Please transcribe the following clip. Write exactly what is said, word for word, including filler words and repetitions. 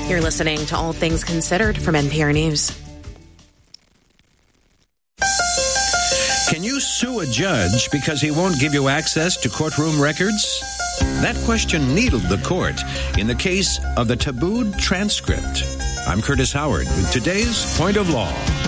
You're listening to All Things Considered from N P R News. Can you sue a judge because he won't give you access to courtroom records? That question needled the court in the case of the tabooed transcript. I'm Curtis Howard with today's Point of Law.